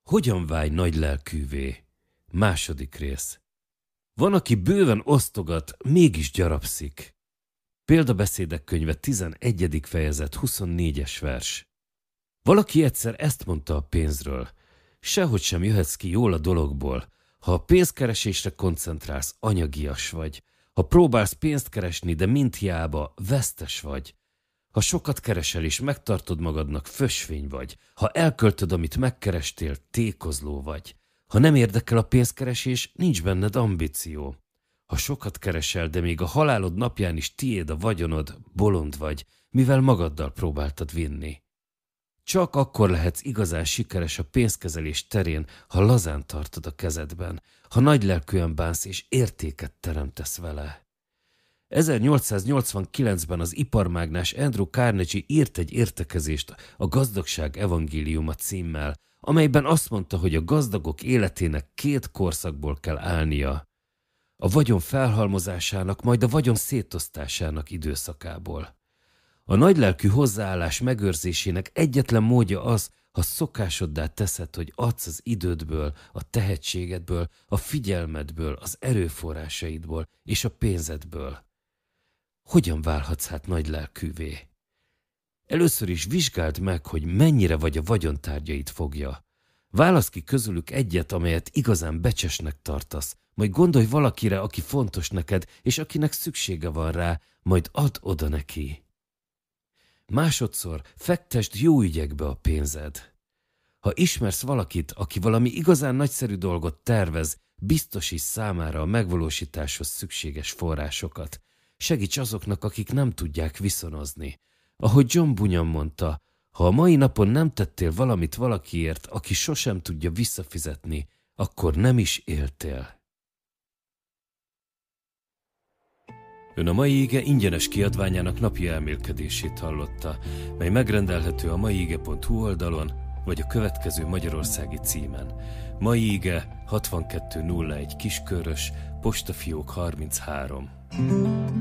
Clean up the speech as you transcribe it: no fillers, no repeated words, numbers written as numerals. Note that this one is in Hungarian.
Hogyan válj nagylelkűvé? Második rész. Van, aki bőven osztogat, mégis gyarapszik. Példabeszédek könyve 11. fejezet 24-es vers. Valaki egyszer ezt mondta a pénzről. Sehogy sem jöhetsz ki jól a dologból. Ha a pénzkeresésre koncentrálsz, anyagias vagy. Ha próbálsz pénzt keresni, de mind hiába, vesztes vagy. Ha sokat keresel és megtartod magadnak, fösvény vagy. Ha elköltöd, amit megkerestél, tékozló vagy. Ha nem érdekel a pénzkeresés, nincs benned ambíció. Ha sokat keresel, de még a halálod napján is tiéd a vagyonod, bolond vagy, mivel magaddal próbáltad vinni. Csak akkor lehetsz igazán sikeres a pénzkezelés terén, ha lazán tartod a kezedben, ha nagylelkűen bánsz és értéket teremtesz vele. 1889-ben az iparmágnás Andrew Carnegie írt egy értekezést a Gazdagság evangéliuma címmel, amelyben azt mondta, hogy a gazdagok életének 2 korszakból kell állnia. A vagyon felhalmozásának, majd a vagyon szétosztásának időszakából. A nagylelkű hozzáállás megőrzésének egyetlen módja az, ha szokásoddá teszed, hogy adsz az idődből, a tehetségedből, a figyelmedből, az erőforrásaidból és a pénzedből. Hogyan válhatsz hát nagylelkűvé? Először is vizsgáld meg, hogy mennyire vagy a vagyontárgyait fogja. Válaszd ki közülük egyet, amelyet igazán becsesnek tartasz, majd gondolj valakire, aki fontos neked, és akinek szüksége van rá, majd add oda neki. Másodszor fektesd jó ügyekbe a pénzed. Ha ismersz valakit, aki valami igazán nagyszerű dolgot tervez, biztosíts számára a megvalósításhoz szükséges forrásokat. Segíts azoknak, akik nem tudják viszonozni. Ahogy John Bunyan mondta, ha a mai napon nem tettél valamit valakiért, aki sosem tudja visszafizetni, akkor nem is éltél. Ön a mai ige ingyenes kiadványának napi elmélkedését hallotta, mely megrendelhető a maiige.hu oldalon, vagy a következő magyarországi címen. Mai ige 6201 Kiskörös, postafiók 33.